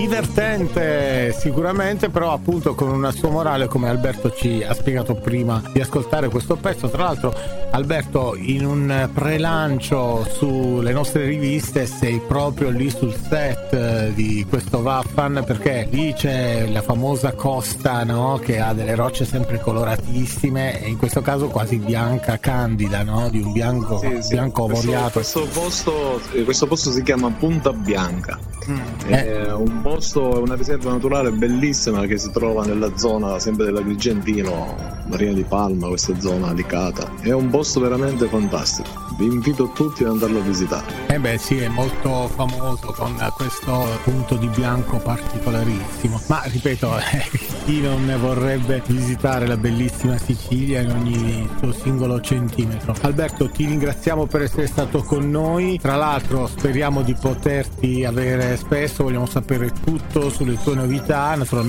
divertente sicuramente, però appunto con una sua morale, come Alberto ci ha spiegato prima di ascoltare questo pezzo. Tra l'altro, Alberto, in un prelancio sulle nostre riviste sei proprio lì sul set di questo Vaffan, perché lì c'è la famosa costa, no? Che ha delle rocce sempre coloratissime, e in questo caso quasi bianca candida, no? Di un bianco, bianco avoriato. Questo posto si chiama Punta Bianca. È un posto, una riserva naturale bellissima che si trova nella zona sempre dell'Agrigentino, Marina di Palma, questa zona Licata. È un posto veramente fantastico, vi invito tutti ad andarlo a visitare. Sì, è molto famoso con questo punto di bianco particolarissimo, ma ripeto, chi non ne vorrebbe visitare la bellissima Sicilia in ogni suo singolo centimetro. Alberto, ti ringraziamo per essere stato con noi, tra l'altro speriamo di poterti avere spesso, vogliamo sapere tutto sulle tue novità, naturalmente